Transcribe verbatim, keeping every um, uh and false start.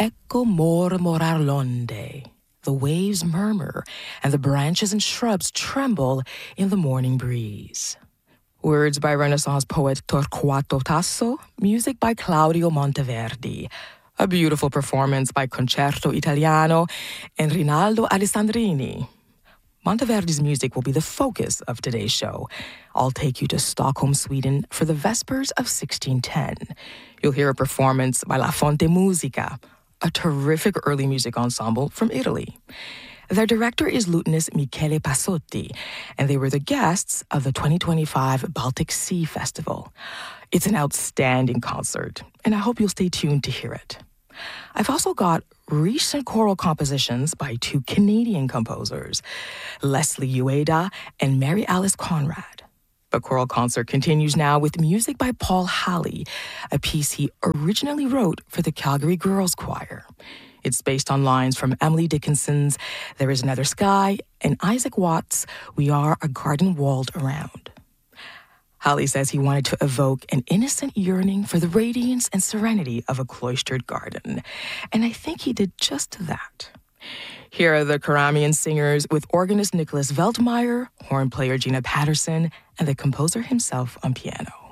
Ecco mormorar l'onde. The waves murmur, and the branches and shrubs tremble in the morning breeze. Words by Renaissance poet Torquato Tasso, music by Claudio Monteverdi. A beautiful performance by Concerto Italiano and Rinaldo Alessandrini. Monteverdi's music will be the focus of today's show. I'll take you to Stockholm, Sweden for the Vespers of sixteen ten. You'll hear a performance by La Fonte Musica, a terrific early music ensemble from Italy. Their director is lutenist Michele Passotti, and they were the guests of the twenty twenty-five Baltic Sea Festival. It's an outstanding concert, and I hope you'll stay tuned to hear it. I've also got recent choral compositions by two Canadian composers, Leslie Ueda and Mary Alice Conrad. The choral concert continues now with music by Paul Halley, a piece he originally wrote for the Calgary Girls Choir. It's based on lines from Emily Dickinson's There Is Another Sky and Isaac Watts' We Are a Garden Walled Around. Halley says he wanted to evoke an innocent yearning for the radiance and serenity of a cloistered garden. And I think he did just that. Here are the Karamian singers with organist Nicholas Veltmeyer, horn player Gina Patterson, and the composer himself on piano.